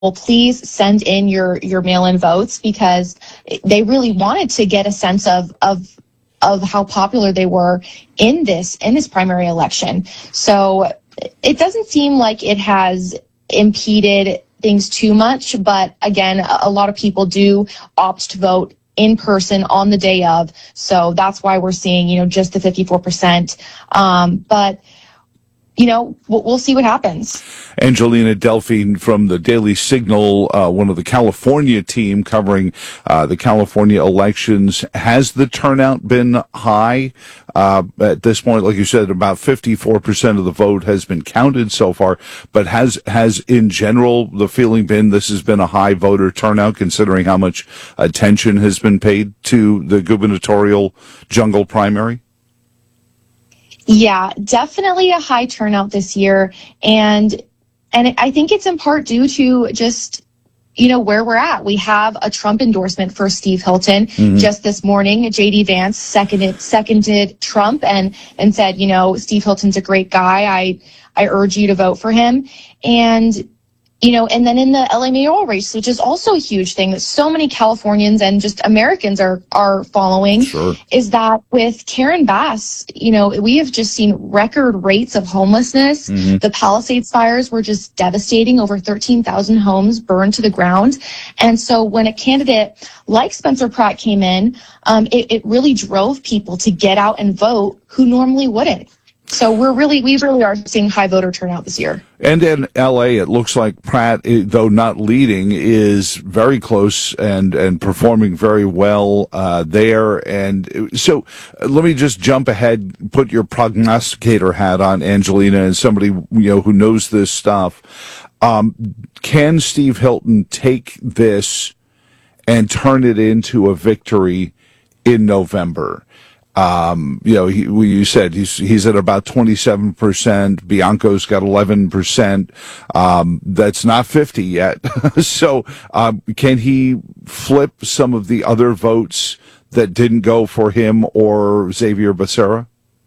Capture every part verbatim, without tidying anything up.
please send in your, your mail-in votes, because they really wanted to get a sense of, of, of how popular they were in this, in this primary election. So it doesn't seem like it has impeded things too much, but again, a lot of people do opt to vote in person on the day of. So that's why we're seeing, you know, just the fifty-four percent. Um, but you know, we'll, we'll see what happens. Angelina Delphine from the Daily Signal, uh, one of the California team covering uh, the California elections. Has the turnout been high? Uh, at this point, like you said, about fifty-four percent of the vote has been counted so far, but has, has in general the feeling been this has been a high voter turnout, considering how much attention has been paid to the gubernatorial jungle primary? Yeah, definitely a high turnout this year. And and I think it's in part due to just, you know, where we're at. We have a Trump endorsement for Steve Hilton. Mm-hmm. Just this morning, J D Vance seconded seconded Trump and and said, you know, Steve Hilton's a great guy. I I urge you to vote for him. And you know, and then in the L A mayoral race, which is also a huge thing that so many Californians and just Americans are are following, sure. is that with Karen Bass, you know, we have just seen record rates of homelessness. Mm-hmm. The Palisades fires were just devastating. Over thirteen thousand homes burned to the ground. And so when a candidate like Spencer Pratt came in, um, it, it really drove people to get out and vote who normally wouldn't. So we're really, we really are seeing high voter turnout this year. And in L A, it looks like Pratt, though not leading, is very close and, and performing very well uh, there. And so let me just jump ahead, put your prognosticator hat on, Angelina, and somebody you know who knows this stuff. Um, can Steve Hilton take this and turn it into a victory in November? Um, you know, he, you said he's, he's at about twenty-seven percent. Bianco's got eleven percent. Um, that's not fifty yet. So, um, can he flip some of the other votes that didn't go for him or Xavier Becerra?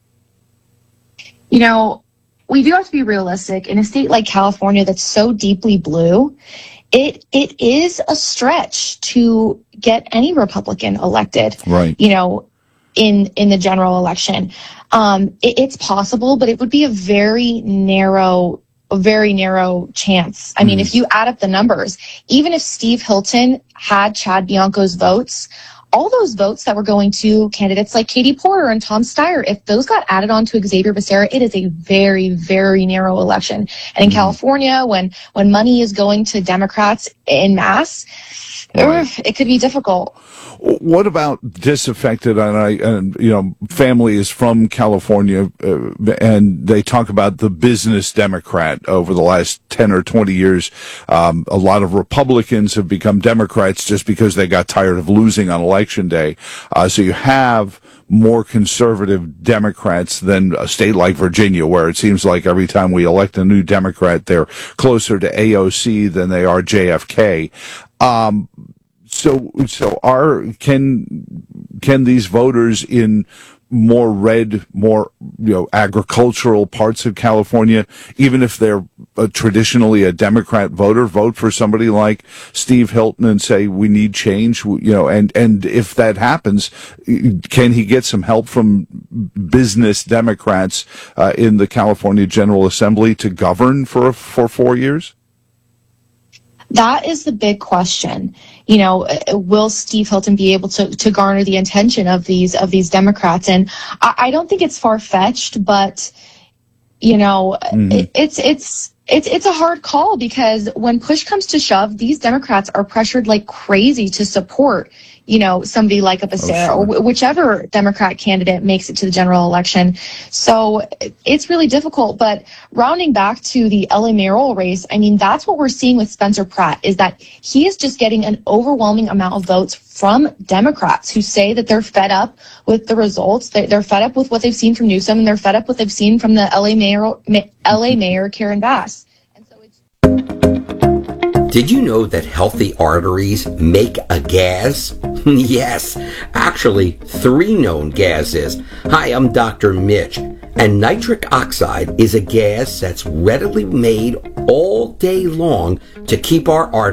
You know, we do have to be realistic. In a state like California that's so deeply blue, it, it is a stretch to get any Republican elected. Right. You know, in in the general election. Um, it, it's possible, but it would be a very narrow, a very narrow chance. I mm. mean, if you add up the numbers, even if Steve Hilton had Chad Bianco's votes, all those votes that were going to candidates like Katie Porter and Tom Steyer, if those got added on to Xavier Becerra, it is a very, very narrow election. And in mm. California, when when money is going to Democrats en masse, right. ugh, it could be difficult. What about disaffected? And I, and you know, family is from California, uh, and they talk about the business Democrat over the last ten or twenty years. Um, a lot of Republicans have become Democrats just because they got tired of losing on election day. Uh, so you have more conservative Democrats than a state like Virginia, where it seems like every time we elect a new Democrat, they're closer to A O C than they are J F K. Um, So, so are, can, can these voters in more red, more, you know, agricultural parts of California, even if they're a, traditionally a Democrat voter, vote for somebody like Steve Hilton and say, we need change, you know, and, and if that happens, can he get some help from business Democrats, uh, in the California General Assembly to govern for, for four years? That is the big question. You know, will Steve Hilton be able to, to garner the attention of these of these Democrats? And I, I don't think it's far-fetched, but you know, mm-hmm. it, it's it's it's it's a hard call, because when push comes to shove, these Democrats are pressured like crazy to support, you know, somebody like a Becerra, oh, sure. or whichever Democrat candidate makes it to the general election. So it's really difficult. But rounding back to the L A mayoral race, I mean, that's what we're seeing with Spencer Pratt, is that he is just getting an overwhelming amount of votes from Democrats who say that they're fed up with the results. They're fed up with what they've seen from Newsom, and they're fed up with what they've seen from the L A mayor, L A mayor Karen Bass. And so it's. Did you know that healthy arteries make a gas? Yes, actually, three known gases. Hi, I'm Doctor Mitch. And nitric oxide is a gas that's readily made all day long to keep our arteries